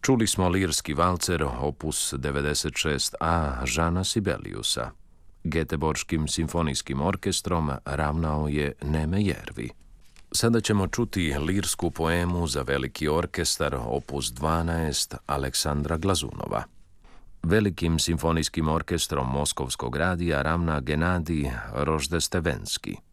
Čuli smo lirski valcer opus 96a Žana Sibeliusa. Göteborgskim simfonijskim orkestrom ravnao je Neme Järvi. Sada ćemo čuti lirsku poemu za veliki orkestar opus 12 Aleksandra Glazunova. Velikim simfonijskim orkestrom Moskovskog radija ravna Genadij Roždestevenski.